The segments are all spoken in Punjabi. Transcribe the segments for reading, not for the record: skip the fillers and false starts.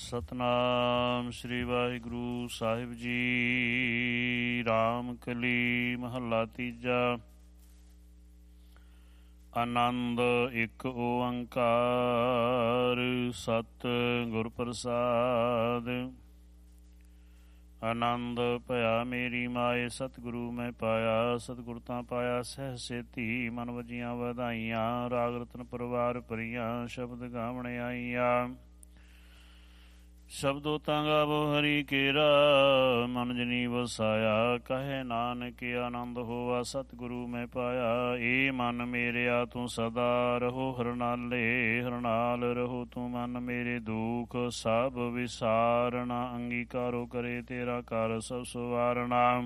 ਸਤਨਾਮ ਸ੍ਰੀ ਵਾਹਿਗੁਰੂ ਸਾਹਿਬ ਜੀ। ਰਾਮ ਕਲੀ ਮਹੱਲਾ ਤੀਜਾ। ਆਨੰਦ ਇੱਕ ਓੰਕਾਰ ਸਤਿ ਗੁਰ ਪ੍ਰਸਾਦ। ਆਨੰਦ ਭਇਆ ਮੇਰੀ ਮਾਏ ਸਤਿਗੁਰੂ ਮੈਂ ਪਾਇਆ। ਸਤਿਗੁਰ ਤਾਂ ਪਾਇਆ ਸਹਿ ਸੇਤੀ ਮਨ ਵਜੀਆਂ ਵਧਾਈਆਂ। ਰਾਗ ਰਤਨ ਪਰਿਵਾਰ ਭਰੀਆਂ ਸ਼ਬਦ ਗਾਵਣ ਆਈਆਂ। ਸ਼ਬਦੋ ਤਾਂ ਗਾਵੋ ਹਰੀ ਕੇਰਾ ਮਨ ਜਨੀ ਵਸਾਇਆ। ਕਹੇ ਨਾਨਕ ਆਨੰਦ ਹੋਵਾ ਸਤਿਗੁਰੂ ਮੈਂ ਪਾਇਆ। ਏ ਮਨ ਮੇਰਿਆ ਤੂੰ ਸਦਾ ਰਹੋ ਹਰਨਾਲੇ। ਹਰਨਾਲ ਰਹੋ ਤੂੰ ਮਨ ਮੇਰੇ ਦੁਖ ਸਭ ਵਿਸਾਰਣਾ। ਅੰਗੀਕਾਰੋ ਕਰੇ ਤੇਰਾ ਘਰ ਸਭ ਸਵਾਰਣਾ।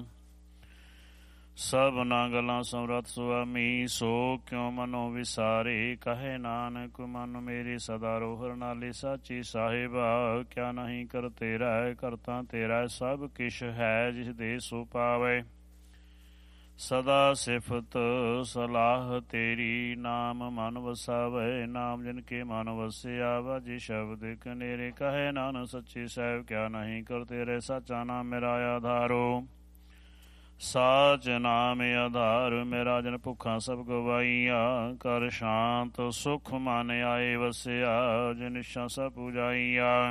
ਸਭਨਾ ਗੱਲਾਂ ਸਮਰੱਥ ਸੁਆਮੀ ਸੋ ਕਿਉ ਮਨੋ ਵਿਸਾਰੇ। ਕਹੇ ਨਾਨਕ ਮਨ ਮੇਰੇ ਸਦਾ ਰੋ ਹਰਨਾਲੇ। ਸਾਚੀ ਸਾਹਿਬਾ ਕਿਆ ਨਹੀਂ ਕਰ ਤੇਰਾ ਕਰਤਾ ਤੇਰਾ। ਸਭ ਕਿਛ ਹੈ ਜਿਸ ਦੇ ਸੋ ਪਾਵੇ। ਸਦਾ ਸਿਫਤ ਸਲਾਹ ਤੇਰੀ ਨਾਮ ਮਨ ਵਸਾਵੇ। ਨਾਮ ਜਿਨ ਕੇ ਮਨ ਵਸਿਆ ਵਾਜੇ ਸ਼ਬਦ ਕਨੇਰੇ। ਕਹੇ ਨਾਨਕ ਸੱਚੇ ਸਾਹਿਬ ਕਿਆ ਨਹੀਂ ਕਰ ਤੇਰੇ। ਸਾਚਾ ਨਾਮ ਮੇਰਾ ਆਧਾਰੋ ਸਾਚ ਨਾਮ ਆਧਾਰ ਮੇਰਾ। ਜਨ ਭੁੱਖਾਂ ਸਭ ਗਵਾਈਆਂ ਕਰ ਸ਼ਾਂਤ ਸੁਖ ਮਨ ਆਏ ਵਸਿਆ। ਜਿਨ ਇੱਛਾ ਸਭ ਪੁਜਾਈਆਂ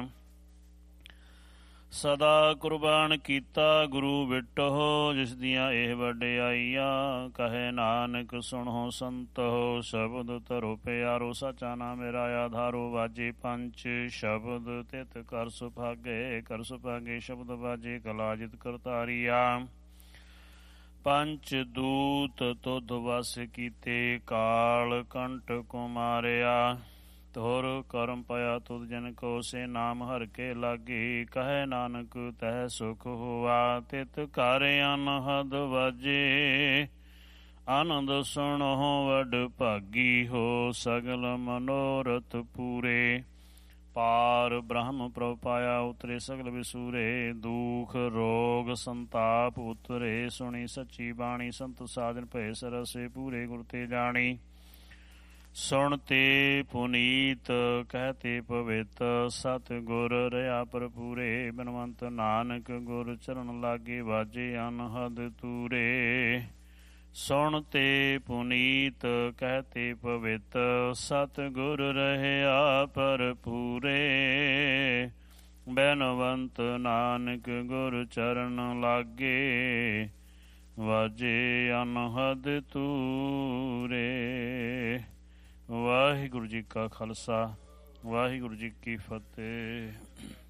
ਸਦਾ ਕੁਰਬਾਨ ਕੀਤਾ ਗੁਰੂ ਵਿਟਹੁ। ਜਿਸ ਦੀਆਂ ਇਹ ਵਡਿਆਈਆਂ ਕਹੇ ਨਾਨਕ ਸੁਣੋ ਸੰਤੋ। ਸ਼ਬਦ ਧਰੋ ਪਿਆਰੋ ਸਾਚਾ ਨਾਮ ਮੇਰਾ ਆਧਾਰੋ। ਵਾਜੇ ਪੰਚ ਸ਼ਬਦ ਤਿਤ ਕਰ ਸੁਭਾਗੇ। ਕਰ ਸੁਭਾਗੇ ਸ਼ਬਦ ਵਾਜੇ ਕਲਾ ਜਿਤ ਕਰਤਾਰੀਆ। ਪੰਚ ਦੂਤ ਤੁਧ ਵਸ ਕੀਤੇ ਕਾਲ ਕੰਟ ਕੋ ਮਾਰਿਆ। ਤੁਰ ਕਰਮ ਪਾਇਆ ਤੁਧ ਜਨ ਕੋ ਸੇ ਨਾਮ ਹਰ ਕੇ ਲਾਗੇ। ਕਹੇ ਨਾਨਕ ਤਹਿ ਸੁਖ ਹੋਆ ਤਿਤ ਘਰ ਅਨਹਦ ਵਾਜੇ। ਆਨੰਦ ਸੁਣੋ ਵਡ ਭਾਗੀ ਹੋ ਸਗਲ ਮਨੋਰਥ ਪੂਰੇ। ਪਾਰ ਬ੍ਰਹਮ ਪ੍ਰਭ ਪਾਇਆ ਉਤਰੇ ਸਗਲ ਵਿਸੂਰੇ। ਦੁਖ ਰੋਗ ਸੰਤਾਪ ਉਤਰੇ ਸੁਣੀ ਸੱਚੀ ਬਾਣੀ। ਸੰਤ ਸਾਜਨ ਭਏ ਸਰਸੇ ਪੂਰੇ ਗੁਰ ਤੇ ਜਾਣੀ। ਸੁਣ ਤੇ ਪੁਨੀਤ ਕਹਤੇ ਪਵਿੱਤ ਸਤ ਗੁਰ ਰਹਾ ਭਰਪੂਰੇ। ਬਿਨਵੰਤ ਨਾਨਕ ਗੁਰ ਚਰਨ ਲਾਗੇ ਵਾਜੇ ਅਨਹਦ ਤੂਰੇ। ਸੁਣ ਤੇ ਪੁਨੀਤ ਕਹਤੇ ਪਵਿੱਤ ਸਤ ਗੁਰ ਰਹਿਆ ਭਰਪੂਰੇ। ਬੈਨਵੰਤ ਨਾਨਕ ਗੁਰ ਚਰਨ ਲਾਗੇ ਵਾਜੇ ਅਨਹਦ ਤੂਰੇ। ਵਾਹਿਗੁਰੂ ਜੀ ਕਾ ਖਾਲਸਾ ਵਾਹਿਗੁਰੂ ਜੀ ਕੀ ਫਤਿਹ।